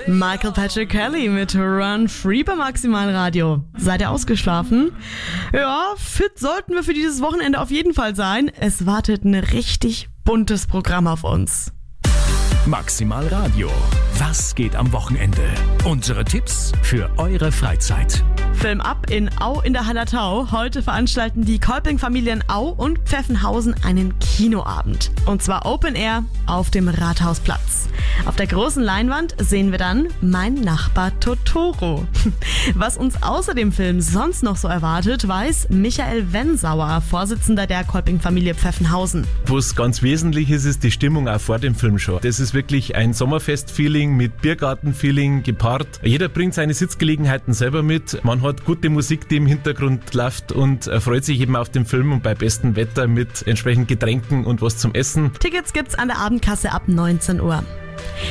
Michael Patrick Kelly mit Run Free beim Maximalradio. Seid ihr ausgeschlafen? Ja, fit sollten wir für dieses Wochenende auf jeden Fall sein. Es wartet ein richtig buntes Programm auf uns. Maximalradio. Was geht am Wochenende? Unsere Tipps für eure Freizeit. Film ab in Au in der Hallertau. Heute veranstalten die Kolping-Familien Au und Pfeffenhausen einen Kinoabend. Und zwar Open Air auf dem Rathausplatz. Auf der großen Leinwand sehen wir dann Mein Nachbar Totoro. Was uns außer dem Film sonst noch so erwartet, weiß Michael Wensauer, Vorsitzender der Kolping-Familie Pfeffenhausen. Was ganz wesentlich ist die Stimmung auch vor dem Film schon. Das ist wirklich ein Sommerfest-Feeling mit Biergarten-Feeling gepaart. Jeder bringt seine Sitzgelegenheiten selber mit. Man hat gute Musik, die im Hintergrund läuft und freut sich eben auf den Film und bei bestem Wetter mit entsprechend Getränken und was zum Essen. Tickets gibt's an der Abendkasse ab 19 Uhr.